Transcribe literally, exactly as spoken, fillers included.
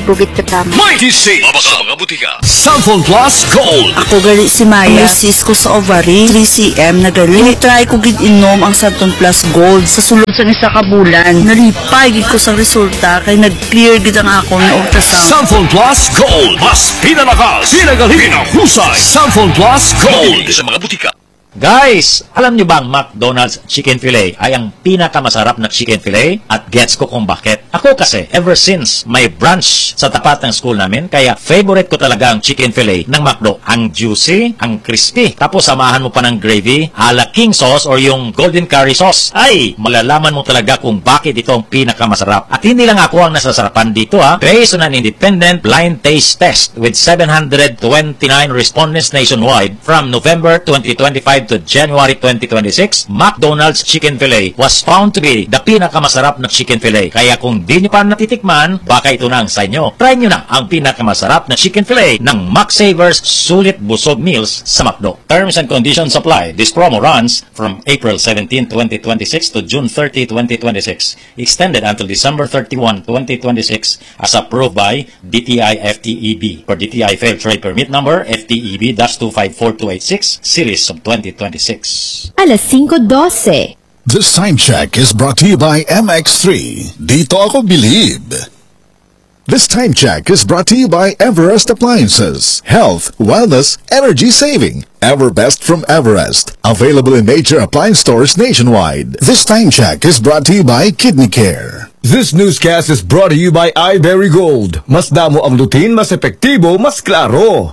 Bukit Katama. Mighty C! Mabaka mga butika. Samphon Plus Gold. Ako gali si Maya. May cyst ko sa ovary, three centimeters na gali. Try ko gid inom ang Samphon Plus Gold sa sulod sa isa ka bulan. Nalipay gid ko sa resulta kay nag-clear gid ang akong ultrasound. Samphon Plus Gold. Mas pinalakas, pinagaling, pinahusay. Samphon Plus Gold. Sa mga butika. Guys, alam nyo bang McDonald's Chicken Filet ay ang pinakamasarap na chicken filet? At gets ko kung bakit. Ako kasi, ever since may branch sa tapat ng school namin, kaya favorite ko talaga ang chicken filet ng McDo. Ang juicy, ang crispy. Tapos samahan mo pa ng gravy, ala king sauce or yung golden curry sauce. Ay, malalaman mo talaga kung bakit ito ang pinakamasarap. At hindi lang ako ang nasasarapan dito ha. Based on an independent blind taste test with seven hundred twenty-nine respondents nationwide from November twenty twenty-five to January twenty twenty-six, McDonald's Chicken Filet was found to be the pinakamasarap na chicken filet. Kaya kung di nyo pa natitikman, baka ito na ang sa inyo. Try nyo na ang pinakamasarap na chicken filet ng McSavers Sulit Busog Meals sa McDo. Terms and conditions apply. This promo runs from April seventeenth, twenty twenty-six to June thirtieth, twenty twenty-six. Extended until December thirty-first, twenty twenty-six as approved by D T I F T E B. For D T I Fair Trade Permit Number F T E B two five four two eight six Series of twenty twenty-six. Alas cinco doce. This time check is brought to you by M X three. Dito ako bilib. This time check is brought to you by Everest Appliances. Health, wellness, energy saving. Everbest from Everest. Available in major appliance stores nationwide. This time check is brought to you by Kidney Care. This newscast is brought to you by iBerry Gold. Mas damo ang lutin, mas epektibo, mas klaro.